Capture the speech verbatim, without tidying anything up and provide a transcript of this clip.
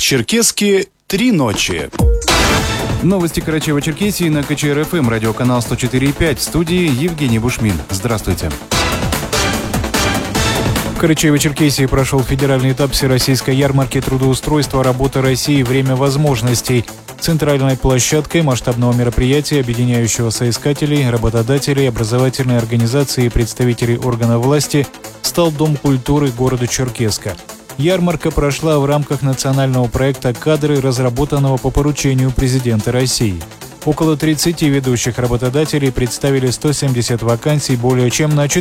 Карачаево-Черкеске три ночи. Новости Карачаево-Черкесии на ка че эр эф эм, радиоканал сто четыре и пять. В студии Евгений Бушмин. Здравствуйте. В Карачаево-Черкесии прошел федеральный этап Всероссийской ярмарки трудоустройства «Работа России. Время возможностей». Центральной площадкой масштабного мероприятия, объединяющего соискателей, работодателей, образовательной организации и представителей органов власти, стал Дом культуры города Черкесска. Ярмарка прошла в рамках национального проекта «Кадры», разработанного по поручению президента России. Около тридцати ведущих работодателей представили сто семьдесят вакансий более чем на